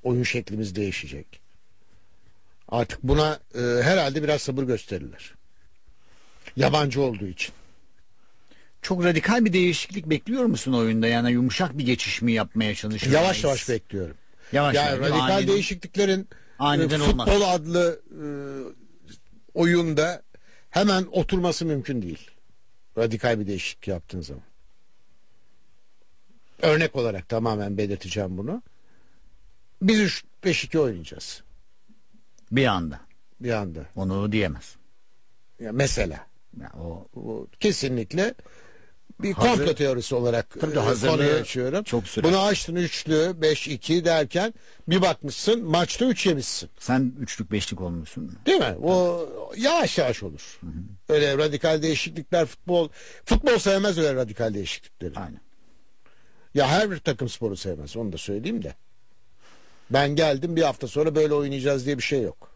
oyun şeklimiz değişecek. Artık buna herhalde biraz sabır gösterirler. Yabancı olduğu için. Çok radikal bir değişiklik bekliyor musun oyunda? Yani yumuşak bir geçiş mi yapmaya çalışıyor? Yavaş yavaş bekliyorum. Yavaş Yani yavaş, radikal değişikliklerin aniden futbol olmaz. adlı oyunda hemen oturması mümkün değil. Radikal bir değişiklik yaptığın zaman. Örnek olarak tamamen belirteceğim bunu. Biz 3-5-2 oynayacağız. Bir anda. Bir anda. Onu diyemez. Ya mesela. Ya Bu kesinlikle bir Hazır- komplo teorisi olarak hazırlığı konuyu açıyorum. çok sürer. Bunu açtın üçlü 5-2 derken bir bakmışsın maçta 3 yemişsin. Sen üçlük beşlik olmuşsun. Değil mi? O yavaş yavaş olur. Öyle radikal değişiklikler futbol sevmez öyle radikal değişiklikleri. Aynen. Ya her bir takım sporu sevmez, onu da söyleyeyim de. Ben geldim bir hafta sonra böyle oynayacağız diye bir şey yok.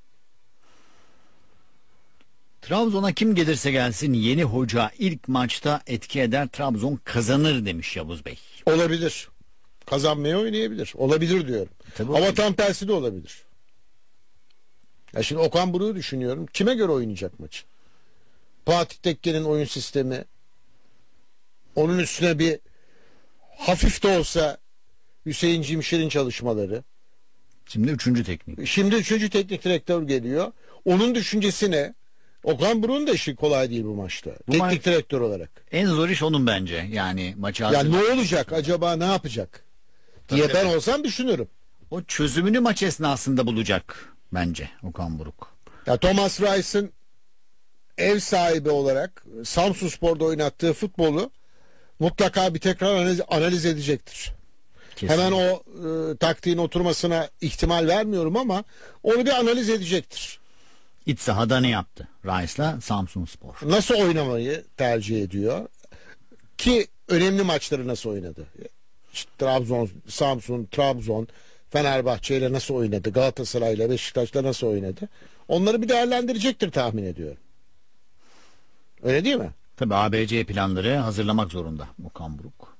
Trabzon'a kim gelirse gelsin yeni hoca ilk maçta etki eder, Trabzon kazanır demiş Yavuz Bey. Olabilir. Kazanmaya oynayabilir. Olabilir diyorum. Tabii Ama tam tersi de olabilir. Ya şimdi Okan Buruk'u düşünüyorum. Kime göre oynayacak maçı? Fatih Tekke'nin oyun sistemi, onun üstüne bir hafif de olsa Hüseyin Cimşir'in çalışmaları. Şimdi üçüncü teknik. Şimdi üçüncü teknik direktör geliyor. Onun düşüncesi ne? Okan Buruk'un da işi kolay değil bu maçta. Teknik direktör olarak. En zor iş onun bence. Yani maçı Ya hazırlamak. ne olacak acaba, ne yapacak diye Tabii, ben tabii. olsam düşünürüm. O çözümünü maç esnasında bulacak bence Okan Buruk. Ya Thomas Rice'ın ev sahibi olarak Samsunspor'da oynattığı futbolu mutlaka bir tekrar analiz edecektir. Kesin. Hemen o taktiğin oturmasına ihtimal vermiyorum ama onu bir analiz edecektir. İç sahada ne yaptı Rice'la Samsunspor? Nasıl oynamayı tercih ediyor? Ki önemli maçları nasıl oynadı? İşte Trabzon, Samsun, Trabzon, Fenerbahçe ile nasıl oynadı? Galatasaray ile Beşiktaş'la nasıl oynadı? Onları bir değerlendirecektir tahmin ediyorum. Öyle değil mi? Tabii ABC planları hazırlamak zorunda Okan Buruk.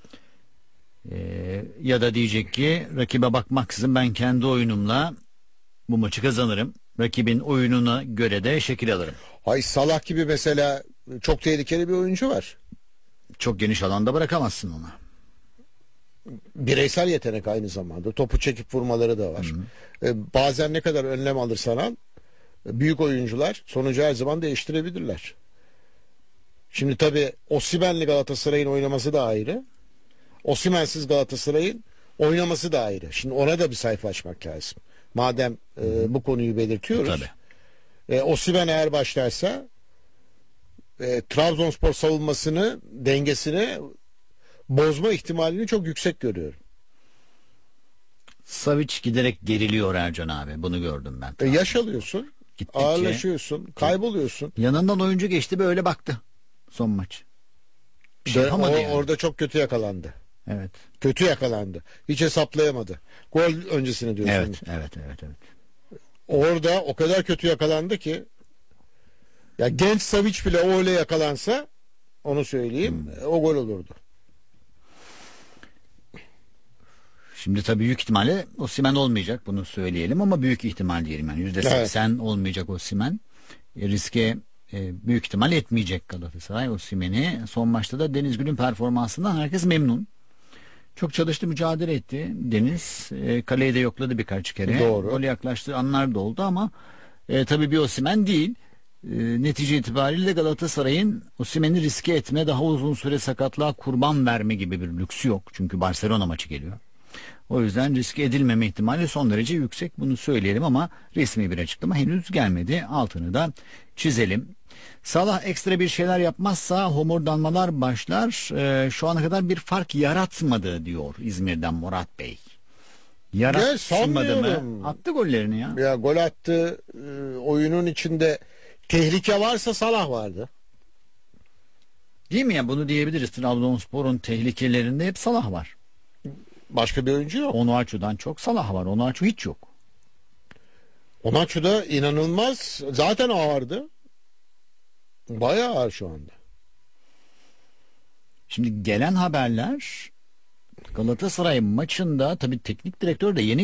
Ya da diyecek ki rakibe bakmaksızın ben kendi oyunumla bu maçı kazanırım. Rakibin oyununa göre de şekil alırım. Hay Salah gibi mesela çok tehlikeli bir oyuncu var. Çok geniş alanda bırakamazsın ona. Bireysel yetenek aynı zamanda. Topu çekip vurmaları da var. Bazen ne kadar önlem alırsan al, büyük oyuncular sonucu her zaman değiştirebilirler. Şimdi tabii Osimhen'li Galatasaray'ın oynaması da ayrı. Osimhen'siz Galatasaray'ın oynaması da ayrı. Şimdi ona da bir sayfa açmak lazım. Madem bu konuyu belirtiyoruz. Tabii. Osimhen eğer başlarsa Trabzonspor savunmasını, dengesini bozma ihtimalini çok yüksek görüyorum. Savic giderek geriliyor Ercan abi. Bunu gördüm ben. Yaş alıyorsun, Gittikçe ağırlaşıyorsun, kayboluyorsun. yanından oyuncu geçti böyle baktı son maç. Bir şey yapamadı yani. Orada çok kötü yakalandı. Evet. Kötü yakalandı. Hiç hesaplayamadı. Gol öncesini diyorsun. Evet. Orada o kadar kötü yakalandı ki ya genç Savic bile öyle yakalansa onu söyleyeyim o gol olurdu. Şimdi tabii büyük ihtimalle Osimhen olmayacak, bunu söyleyelim ama büyük ihtimal diyelim yani %80 olmayacak Osimhen. Riske büyük ihtimal etmeyecek Galatasaray Osimhen'i. Son maçta da Deniz Gül'ün performansından herkes memnun. Çok çalıştı, mücadele etti Deniz. Kaleyi de yokladı birkaç kere. Doğru. Gole yaklaştığı anlar da oldu ama tabii bir Osimhen değil. Netice itibariyle Galatasaray'ın Osimhen'i riske etme, daha uzun süre sakatlığa kurban verme gibi bir lüksü yok. Çünkü Barcelona maçı geliyor. O yüzden riske edilmeme ihtimali son derece yüksek, bunu söyleyelim ama resmi bir açıklama henüz gelmedi. Altını da çizelim. Salah ekstra bir şeyler yapmazsa homurdanmalar başlar. Şu ana kadar bir fark yaratmadı diyor İzmir'den Murat Bey. Yaratmadı mı? Attı gollerini ya. Ya gol attı, oyunun içinde tehlike varsa Salah vardı. Değil mi ya, bunu diyebiliriz. Trabzonspor'un tehlikelerinde hep Salah var. Başka bir oyuncu yok. Onuachu'dan çok Salah var. Onuachu hiç yok. Onaçu da inanılmaz. Zaten ağırdı. Bayağı ağır şu anda. Şimdi gelen haberler Galatasaray maçında tabii teknik direktör de yeni